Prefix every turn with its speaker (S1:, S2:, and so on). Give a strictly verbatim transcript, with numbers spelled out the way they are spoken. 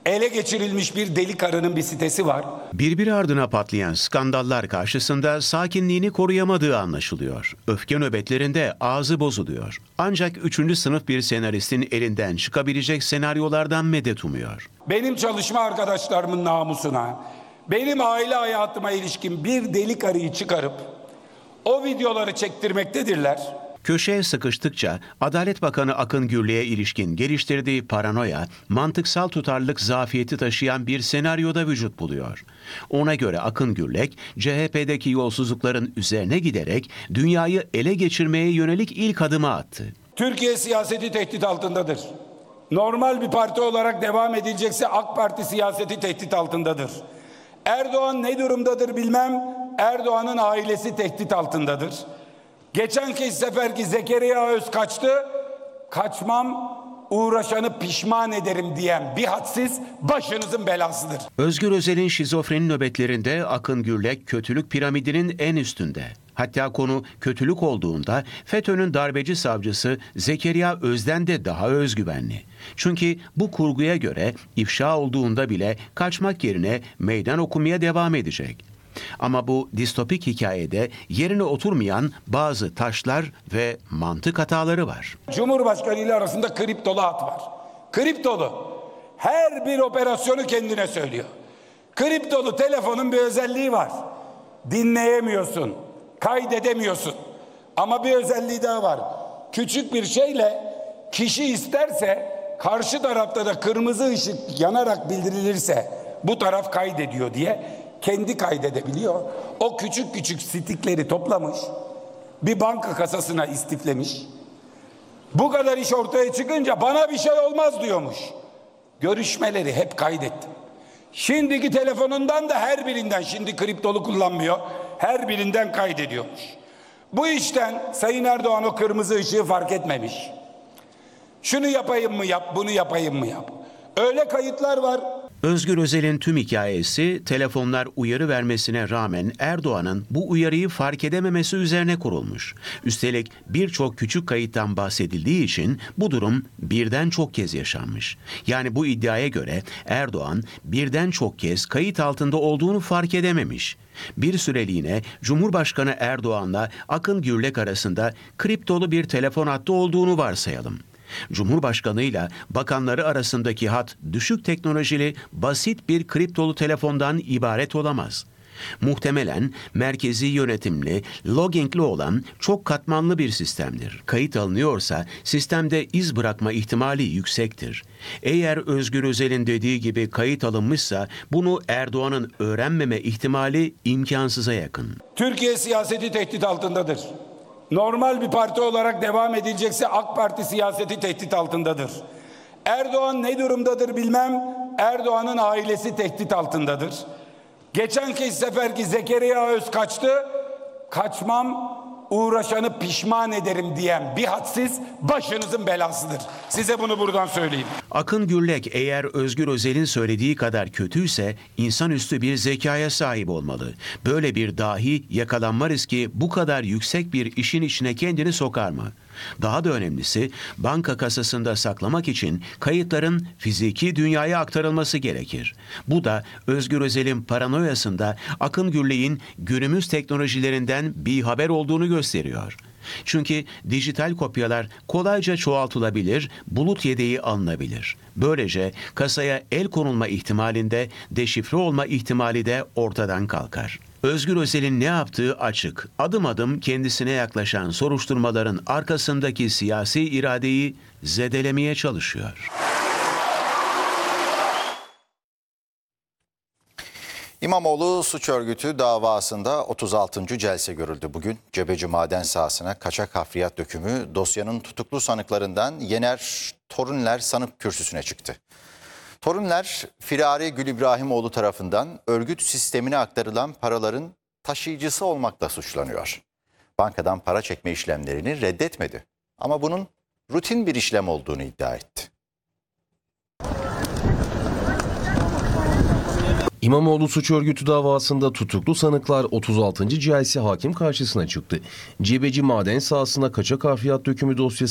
S1: ele geçirilmiş bir deli karının bir sitesi var.
S2: Birbiri ardına patlayan skandallar karşısında sakinliğini koruyamadığı anlaşılıyor. Öfke nöbetlerinde ağzı bozuluyor. Ancak üçüncü sınıf bir senaristin elinden çıkabilecek senaryolardan medet umuyor.
S1: Benim çalışma arkadaşlarımın namusuna, benim aile hayatıma ilişkin bir deli karıyı çıkarıp o videoları çektirmektedirler.
S2: Köşeye sıkıştıkça Adalet Bakanı Akın Gürlek'e ilişkin geliştirdiği paranoya, mantıksal tutarlılık zafiyeti taşıyan bir senaryoda vücut buluyor. Ona göre Akın Gürlek, C H P'deki yolsuzlukların üzerine giderek dünyayı ele geçirmeye yönelik ilk adımı attı.
S1: Türkiye siyaseti tehdit altındadır. Normal bir parti olarak devam edilecekse AK Parti siyaseti tehdit altındadır. Erdoğan ne durumdadır bilmem, Erdoğan'ın ailesi tehdit altındadır. Geçen kez seferki Zekeriya Öz kaçtı, kaçmam uğraşanı pişman ederim diyen bir hadsiz başınızın belasıdır.
S2: Özgür Özel'in şizofreni nöbetlerinde Akın Gürlek kötülük piramidinin en üstünde. Hatta konu kötülük olduğunda FETÖ'nün darbeci savcısı Zekeriya Öz'den de daha özgüvenli. Çünkü bu kurguya göre ifşa olduğunda bile kaçmak yerine meydan okumaya devam edecek. Ama bu distopik hikayede yerine oturmayan bazı taşlar ve mantık hataları var.
S1: Cumhurbaşkanı ile arasında kriptolu hat var. Kriptolu. Her bir operasyonu kendine söylüyor. Kriptolu telefonun bir özelliği var. Dinleyemiyorsun, kaydedemiyorsun. Ama bir özelliği daha var. Küçük bir şeyle kişi isterse karşı tarafta da kırmızı ışık yanarak bildirilirse bu taraf kaydediyor diye kendi kaydedebiliyor. O küçük küçük stikleri toplamış, bir banka kasasına istiflemiş. Bu kadar iş ortaya çıkınca bana bir şey olmaz diyormuş. Görüşmeleri hep kaydettim. Şimdiki telefonundan da her birinden, şimdi kriptolu kullanmıyor, her birinden kaydediyormuş. Bu işten Sayın Erdoğan o kırmızı ışığı fark etmemiş. Şunu yapayım mı yap, bunu yapayım mı yap. Öyle kayıtlar var.
S2: Özgür Özel'in tüm hikayesi telefonlar uyarı vermesine rağmen Erdoğan'ın bu uyarıyı fark edememesi üzerine kurulmuş. Üstelik birçok küçük kayıttan bahsedildiği için bu durum birden çok kez yaşanmış. Yani bu iddiaya göre Erdoğan birden çok kez kayıt altında olduğunu fark edememiş. Bir süreliğine Cumhurbaşkanı Erdoğan'la Akın Gürlek arasında kriptolu bir telefon hattı olduğunu varsayalım. Cumhurbaşkanıyla bakanları arasındaki hat düşük teknolojili basit bir kriptolu telefondan ibaret olamaz. Muhtemelen merkezi yönetimli, loggingli olan çok katmanlı bir sistemdir. Kayıt alınıyorsa sistemde iz bırakma ihtimali yüksektir. Eğer Özgür Özel'in dediği gibi kayıt alınmışsa bunu Erdoğan'ın öğrenmeme ihtimali imkansıza yakın.
S1: Türkiye siyaseti tehdit altındadır. Normal bir parti olarak devam edilecekse AK Parti siyaseti tehdit altındadır. Erdoğan ne durumdadır bilmem, Erdoğan'ın ailesi tehdit altındadır. Geçen kez seferki Zekeriya Öz kaçtı, kaçmam uğraşanı pişman ederim diyen bir hadsiz başınızın belasıdır. Size bunu buradan söyleyeyim.
S2: Akın Gürlek eğer Özgür Özel'in söylediği kadar kötüyse insanüstü bir zekaya sahip olmalı. Böyle bir dahi yakalanma riski bu kadar yüksek bir işin içine kendini sokar mı? Daha da önemlisi banka kasasında saklamak için kayıtların fiziki dünyaya aktarılması gerekir. Bu da Özgür Özel'in paranoyasında Akın Gürlek'in günümüz teknolojilerinden bir haber olduğunu gösteriyor. Çünkü dijital kopyalar kolayca çoğaltılabilir, bulut yedeği alınabilir. Böylece kasaya el konulma ihtimalinde deşifre olma ihtimali de ortadan kalkar. Özgür Özel'in ne yaptığı açık. Adım adım kendisine yaklaşan soruşturmaların arkasındaki siyasi iradeyi zedelemeye çalışıyor.
S3: İmamoğlu suç örgütü davasında otuz altıncı celse görüldü bugün. Cebeci maden sahasına kaçak hafriyat dökümü dosyanın tutuklu sanıklarından Yener Torunler sanık kürsüsüne çıktı. Torunler, Firari Gül İbrahimoğlu tarafından örgüt sistemine aktarılan paraların taşıyıcısı olmakla suçlanıyor. Bankadan para çekme işlemlerini reddetmedi ama bunun rutin bir işlem olduğunu iddia etti.
S4: İmamoğlu suç örgütü davasında tutuklu sanıklar otuz altıncı celse hakim karşısına çıktı. Cebeci maden sahasına kaçak hafriyat dökümü dosyası